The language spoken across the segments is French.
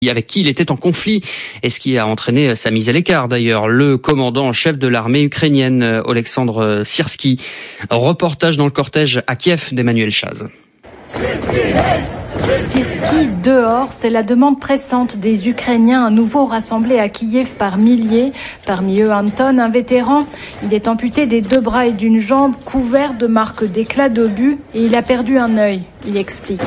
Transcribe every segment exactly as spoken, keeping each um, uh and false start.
avec qui il était en conflit et ce qui a entraîné sa mise à l'écart d'ailleurs. Le commandant en chef de l'armée ukrainienne, Oleksandr Syrski. Reportage dans le cortège à Kiev d'Emmanuel Chaz. Syrski dehors, c'est la demande pressante des Ukrainiens à nouveau rassemblés à Kiev par milliers. Parmi eux, Anton, un vétéran. Il est amputé des deux bras et d'une jambe, couvert de marques d'éclats d'obus et il a perdu un œil. Il explique.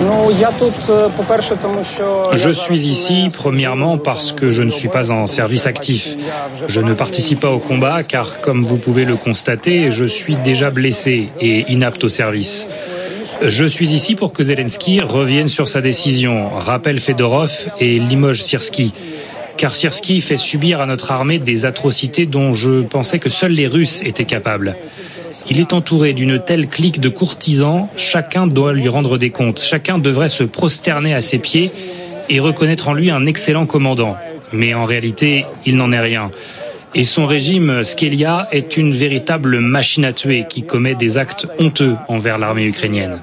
Je suis ici, premièrement, parce que je ne suis pas en service actif. Je ne participe pas au combat car, comme vous pouvez le constater, je suis déjà blessé et inapte au service. Je suis ici pour que Zelensky revienne sur sa décision, rappelle Fedorov et limoge Syrski. Car Syrski fait subir à notre armée des atrocités dont je pensais que seuls les Russes étaient capables. Il est entouré d'une telle clique de courtisans, chacun doit lui rendre des comptes. Chacun devrait se prosterner à ses pieds et reconnaître en lui un excellent commandant. Mais en réalité, il n'en est rien. Et son régime, Skelia, est une véritable machine à tuer qui commet des actes honteux envers l'armée ukrainienne.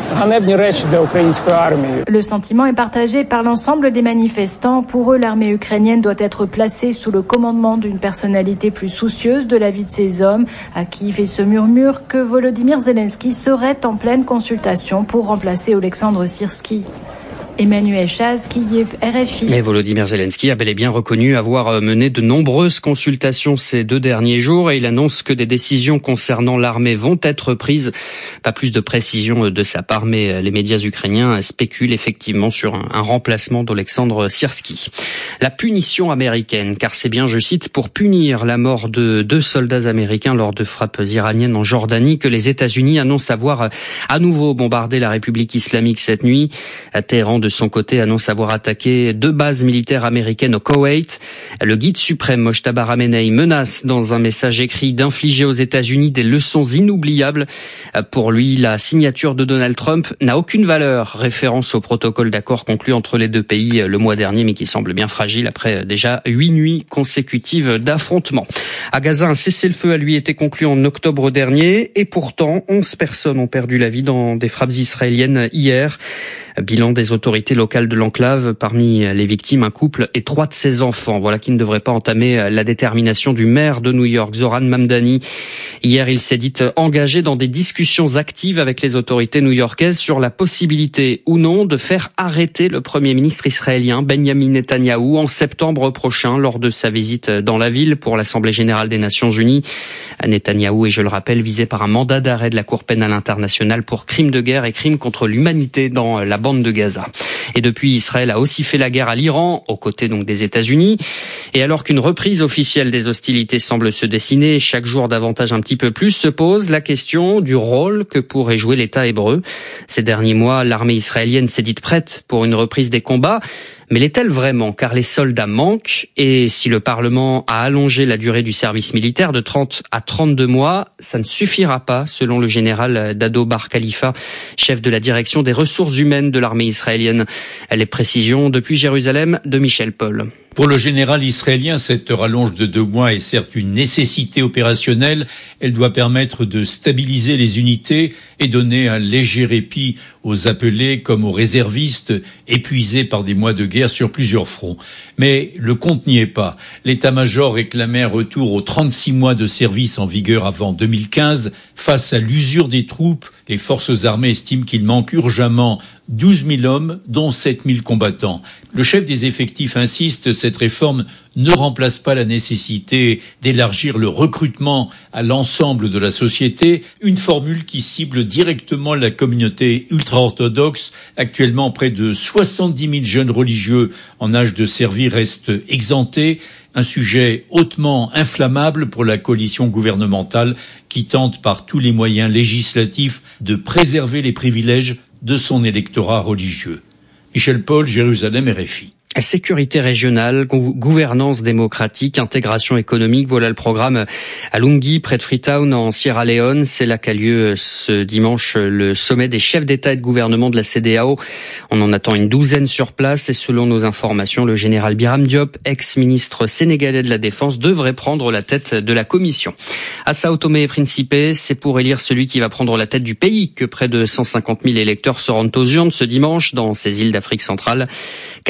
Le sentiment est partagé par l'ensemble des manifestants. Pour eux, l'armée ukrainienne doit être placée sous le commandement d'une personnalité plus soucieuse de la vie de ses hommes. À Kiev, il se murmure que Volodymyr Zelensky serait en pleine consultation pour remplacer Oleksandr Syrski. Emmanuel Chaz, Kiev, R F I. Et Volodymyr Zelensky a bel et bien reconnu avoir mené de nombreuses consultations ces deux derniers jours et il annonce que des décisions concernant l'armée vont être prises. Pas plus de précision de sa part, mais les médias ukrainiens spéculent effectivement sur un, un remplacement d'Oleksandr Syrski. La punition américaine, car c'est bien, je cite, pour punir la mort de deux soldats américains lors de frappes iraniennes en Jordanie que les États-Unis annoncent avoir à nouveau bombardé la République islamique cette nuit. À Téhéran, de son côté, annonce avoir attaqué deux bases militaires américaines au Koweït. Le guide suprême Mojtaba Khamenei menace dans un message écrit d'infliger aux États-Unis des leçons inoubliables. Pour lui, la signature de Donald Trump n'a aucune valeur. Référence au protocole d'accord conclu entre les deux pays le mois dernier, mais qui semble bien fragile après déjà huit nuits consécutives d'affrontements. À Gaza, un cessez-le-feu a lui été conclu en octobre dernier et pourtant, onze personnes ont perdu la vie dans des frappes israéliennes hier. Bilan des autorités locales de l'enclave, parmi les victimes, un couple et trois de ses enfants. Voilà qui ne devrait pas entamer la détermination du maire de New York, Zoran Mamdani. Hier, il s'est dit engagé dans des discussions actives avec les autorités new-yorkaises sur la possibilité ou non de faire arrêter le premier ministre israélien Benjamin Netanyahou en septembre prochain lors de sa visite dans la ville pour l'Assemblée générale des Nations unies. Netanyahou est, je le rappelle, visé par un mandat d'arrêt de la Cour pénale internationale pour crimes de guerre et crimes contre l'humanité dans la bande de Gaza. Et depuis, Israël a aussi fait la guerre à l'Iran, aux côtés donc des États-Unis. Et alors qu'une reprise officielle des hostilités semble se dessiner, chaque jour davantage un petit peu plus, se pose la question du rôle que pourrait jouer l'État hébreu. Ces derniers mois, l'armée israélienne s'est dite prête pour une reprise des combats. Mais l'est-elle vraiment? Car les soldats manquent et si le Parlement a allongé la durée du service militaire de trente à trente-deux mois, ça ne suffira pas, selon le général Dado Bar Khalifa, chef de la direction des ressources humaines de l'armée israélienne. Les précisions depuis Jérusalem de Michel Paul. Pour le général israélien, cette rallonge de deux mois est certes une nécessité opérationnelle. Elle doit permettre de stabiliser les unités et donner un léger répit aux appelés comme aux réservistes épuisés par des mois de guerre sur plusieurs fronts. Mais le compte n'y est pas. L'état-major réclamait un retour aux trente-six mois de service en vigueur avant deux mille quinze. Face à l'usure des troupes, les forces armées estiment qu'il manque urgemment douze mille hommes, dont sept mille combattants. Le chef des effectifs insiste, cette réforme ne remplace pas la nécessité d'élargir le recrutement à l'ensemble de la société, une formule qui cible directement la communauté ultra-orthodoxe. Actuellement, près de soixante-dix mille jeunes religieux en âge de servir restent exemptés. Un sujet hautement inflammable pour la coalition gouvernementale qui tente par tous les moyens législatifs de préserver les privilèges de son électorat religieux. Michel Paul, Jérusalem, R F I. Sécurité régionale, gouvernance démocratique, intégration économique, voilà le programme à Lungi, près de Freetown, en Sierra Leone. C'est là qu'a lieu ce dimanche le sommet des chefs d'État et de gouvernement de la C E D E A O. On en attend une douzaine sur place et selon nos informations, le général Biram Diop, ex-ministre sénégalais de la Défense, devrait prendre la tête de la commission. À Sao Tomé et Principe, c'est pour élire celui qui va prendre la tête du pays que près de cent cinquante mille électeurs se rendent aux urnes ce dimanche dans ces îles d'Afrique centrale. Quatre candidats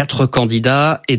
candidats et